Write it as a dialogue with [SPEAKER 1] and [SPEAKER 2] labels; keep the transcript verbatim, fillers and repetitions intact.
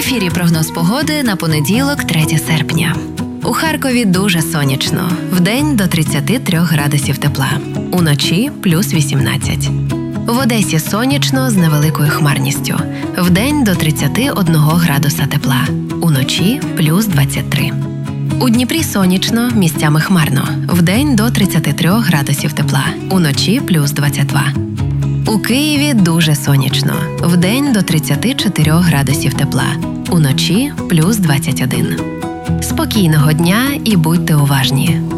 [SPEAKER 1] ефірі прогноз погоди на понеділок, третє серпня. У Харкові дуже сонячно. Вдень до тридцяти трьох градусів тепла. Уночі – плюс вісімнадцять. В Одесі сонячно з невеликою хмарністю. Вдень до тридцяти одного градуса тепла. Уночі – плюс двадцять три. У Дніпрі сонячно, місцями хмарно. Вдень до тридцяти трьох градусів тепла. Уночі – плюс двадцять два. У Києві дуже сонячно. Вдень до тридцяти чотирьох градусів тепла. Уночі – плюс двадцять один. Спокійного дня і будьте уважні.